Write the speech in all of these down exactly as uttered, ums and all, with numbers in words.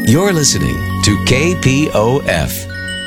You're listening to K P O F.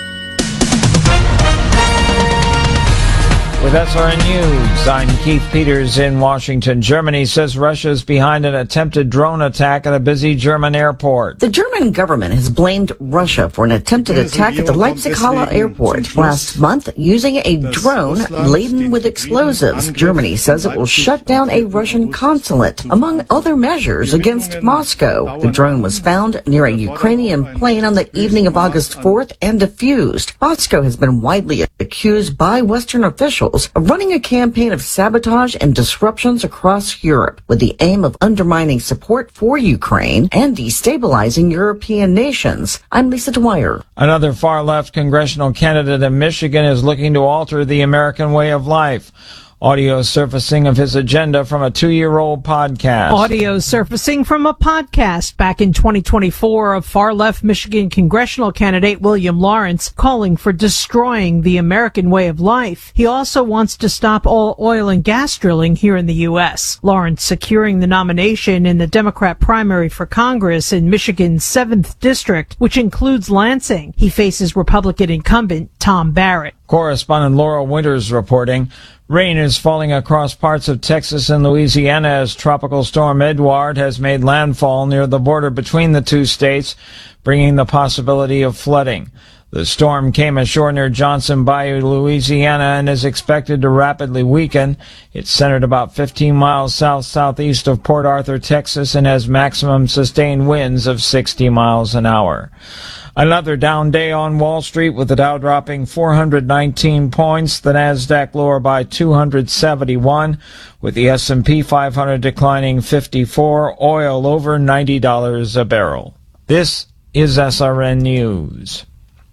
With S R N News, I'm Keith Peters in Washington. Germany says Russia's behind an attempted drone attack at a busy German airport. The German government has blamed Russia for an attempted attack at the Leipzig-Halle airport last month using a drone laden with explosives. Germany says it will shut down a Russian consulate, among other measures, against Moscow. The drone was found near a Ukrainian plane on the evening of August fourth and defused. Moscow has been widely accused by Western officials of running a campaign of sabotage and disruptions across Europe with the aim of undermining support for Ukraine and destabilizing European nations. I'm Lisa Dwyer. Another far-left congressional candidate in Michigan is looking to alter the American way of life. Audio surfacing of his agenda from a two-year-old podcast. Audio surfacing from a podcast back in twenty twenty-four of far-left Michigan congressional candidate William Lawrence calling for destroying the American way of life. He also wants to stop all oil and gas drilling here in the U S. Lawrence securing the nomination in the Democrat primary for Congress in Michigan's seventh District, which includes Lansing. He faces Republican incumbent Tom Barrett. Correspondent Laura Winters reporting. Rain is falling across parts of Texas and Louisiana as Tropical Storm Edouard has made landfall near the border between the two states, bringing the possibility of flooding. The storm came ashore near Johnson Bayou, Louisiana, and is expected to rapidly weaken. It's centered about fifteen miles south-southeast of Port Arthur, Texas, and has maximum sustained winds of sixty miles an hour. Another down day on Wall Street with the Dow dropping four hundred nineteen points, the Nasdaq lower by two hundred seventy-one, with the S and P five hundred declining fifty-four, oil over ninety dollars a barrel. This is S R N News.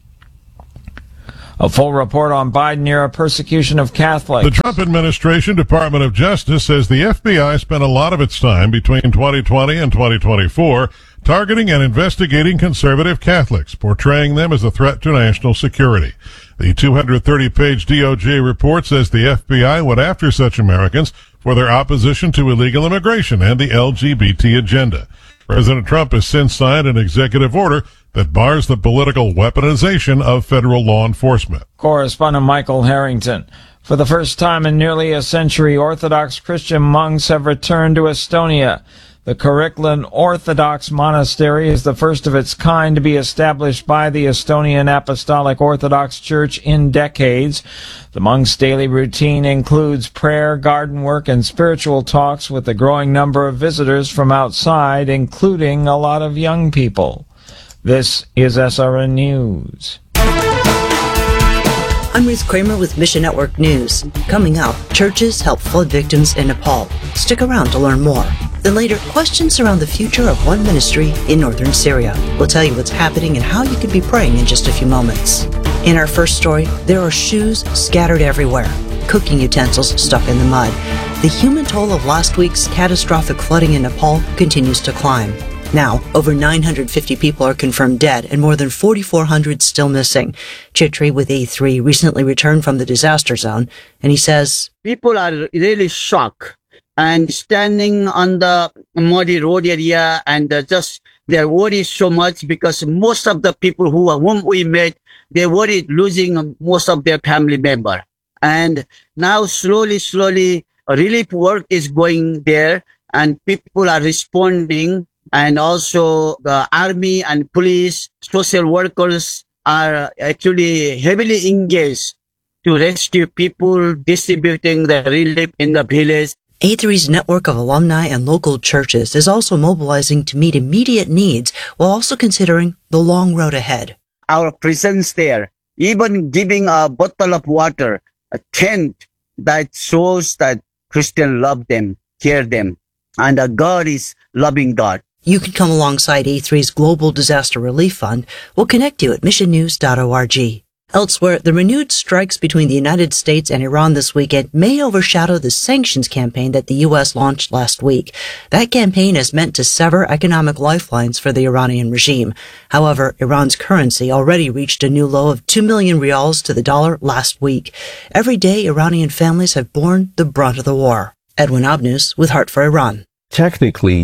A full report on Biden-era persecution of Catholics. The Trump administration Department of Justice says the F B I spent a lot of its time between twenty twenty and twenty twenty-four targeting and investigating conservative Catholics, portraying them as a threat to national security. The two hundred thirty page D O J report says the F B I went after such Americans for their opposition to illegal immigration and the L G B T agenda. President Trump has since signed an executive order that bars the political weaponization of federal law enforcement. Correspondent Michael Harrington. For the first time in nearly a century, Orthodox Christian monks have returned to Estonia. The Kiriklan Orthodox Monastery is the first of its kind to be established by the Estonian Apostolic Orthodox Church in decades. The monks' daily routine includes prayer, garden work, and spiritual talks with a growing number of visitors from outside, including a lot of young people. This is S R N News. I'm Ruth Kramer with Mission Network News. Coming up, churches help flood victims in Nepal. Stick around to learn more. Then later, questions around the future of one ministry in northern Syria. We'll tell you what's happening and how you could be praying in just a few moments. In our first story, there are shoes scattered everywhere, cooking utensils stuck in the mud. The human toll of last week's catastrophic flooding in Nepal continues to climb. Now, over nine hundred fifty people are confirmed dead and more than forty-four hundred still missing. Chitri with A three recently returned from the disaster zone, and he says, people are really shocked and standing on the muddy road area, and uh, just they're worried so much because most of the people who whom we met, they worried losing most of their family member. And now slowly, slowly, relief work is going there, and people are responding. And also the army and police, social workers are actually heavily engaged to rescue people, distributing the relief in the village. A three's network of alumni and local churches is also mobilizing to meet immediate needs while also considering the long road ahead. Our presence there, even giving a bottle of water, a tent that shows that Christians love them, care them, and that God is loving God. You can come alongside A three's Global Disaster Relief Fund. We'll connect you at mission news dot org. Elsewhere, the renewed strikes between the United States and Iran this weekend may overshadow the sanctions campaign that the U S launched last week. That campaign is meant to sever economic lifelines for the Iranian regime. However, Iran's currency already reached a new low of two million rials to the dollar last week. Every day, Iranian families have borne the brunt of the war. Edwin Obnus with Heart for Iran. Technically,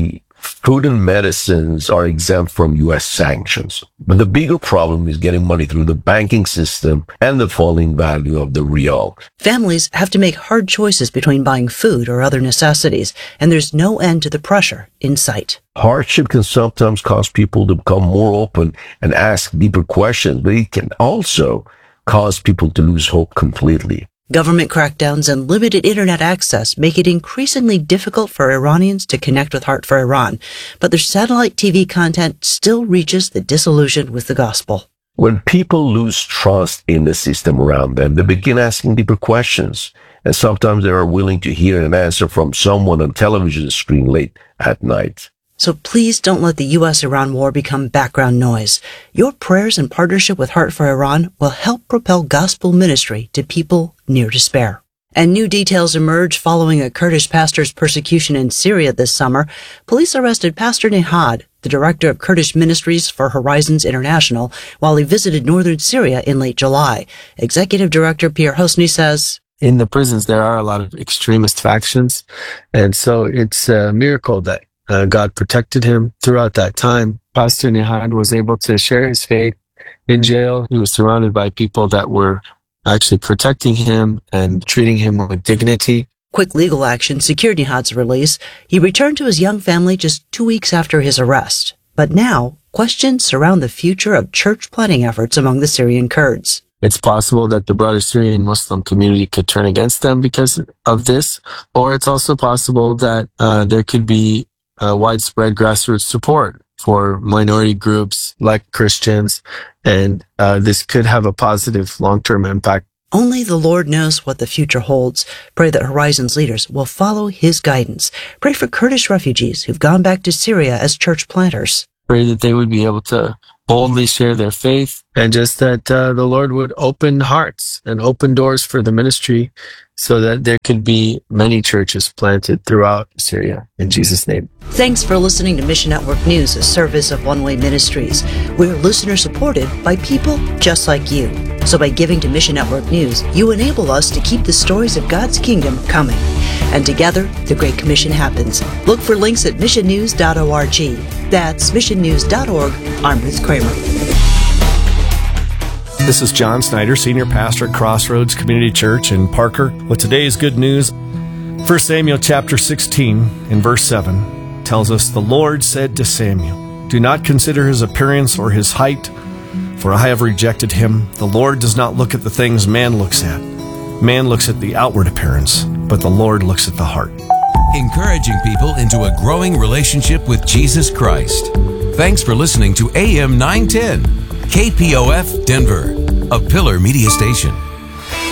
Food and medicines are exempt from U S sanctions. But the bigger problem is getting money through the banking system and the falling value of the real. Families have to make hard choices between buying food or other necessities, and there's no end to the pressure in sight. Hardship can sometimes cause people to become more open and ask deeper questions, but it can also cause people to lose hope completely. Government crackdowns and limited internet access make it increasingly difficult for Iranians to connect with Heart for Iran, but their satellite T V content still reaches the disillusioned with the gospel. When people lose trust in the system around them, they begin asking deeper questions, and sometimes they are willing to hear an answer from someone on television screen late at night. So please don't let the U S Iran war become background noise. Your prayers and partnership with Heart for Iran will help propel gospel ministry to people near despair. And new details emerge following a Kurdish pastor's persecution in Syria this summer. Police arrested Pastor Nihad, the director of Kurdish Ministries for Horizons International, while he visited northern Syria in late July. Executive Director Pierre Hosny says, in the prisons, there are a lot of extremist factions, and so it's a miracle that Uh, God protected him throughout that time. Pastor Nihad was able to share his faith in jail. He was surrounded by people that were actually protecting him and treating him with dignity. Quick legal action secured Nihad's release. He returned to his young family just two weeks after his arrest. But now, questions surround the future of church planting efforts among the Syrian Kurds. It's possible that the broader Syrian Muslim community could turn against them because of this, or it's also possible that uh, there could be Uh, widespread grassroots support for minority groups like Christians, and uh, this could have a positive long-term impact. Only the Lord knows what the future holds. Pray that Horizons leaders will follow his guidance. Pray for Kurdish refugees who've gone back to Syria as church planters. Pray that they would be able to boldly share their faith, and just that uh, the Lord would open hearts and open doors for the ministry so that there could be many churches planted throughout Syria. In Jesus' name. Thanks for listening to Mission Network News, a service of One Way Ministries. We're listener supported by people just like you. So by giving to Mission Network News, you enable us to keep the stories of God's kingdom coming. And together, the Great Commission happens. Look for links at mission news dot org. That's mission news dot org. I'm Ruth Kramer. This is John Snyder, Senior Pastor at Crossroads Community Church in Parker, with today's good news. First Samuel chapter sixteen in verse seven tells us, "The Lord said to Samuel, do not consider his appearance or his height, for I have rejected him. The Lord does not look at the things man looks at. Man looks at the outward appearance, but the Lord looks at the heart." Encouraging people into a growing relationship with Jesus Christ. Thanks for listening to A M nine ten, K P O F Denver, a Pillar Media Station.